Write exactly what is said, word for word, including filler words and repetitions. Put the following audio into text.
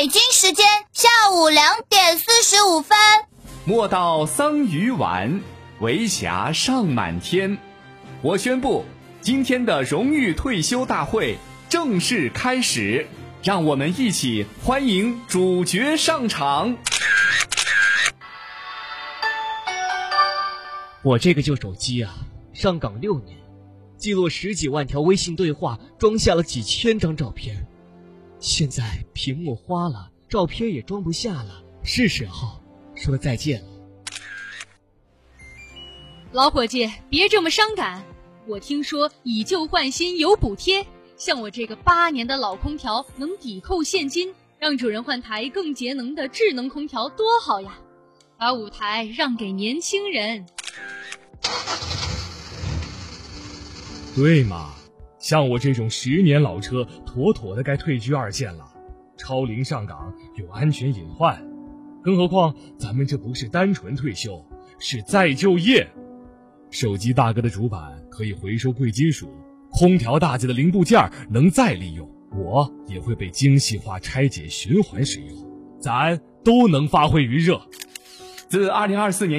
北京时间下午两点四十五分。 莫道桑榆晚，为霞尚满天。我宣布，今天的荣誉退休大会正式开始，让我们一起欢迎主角上场。 我这个旧手机啊，上岗六年，记录十几万条微信对话，装下了几千张照片。现在屏幕花了，照片也装不下了，是时候说再见了。 老伙计，别这么伤感。我听说以旧换新有补贴，像我这个八年的老空调能抵扣现金，让主人换台更节能的智能空调多好呀！把舞台让给年轻人。 对嘛，像我这种十年老车，妥妥的该退居二线了。超龄上岗有安全隐患，更何况咱们这不是单纯退休，是再就业。手机大哥的主板可以回收贵金属，空调大姐的零部件能再利用，我也会被精细化拆解循环使用，咱都能发挥余热。 自二零二四年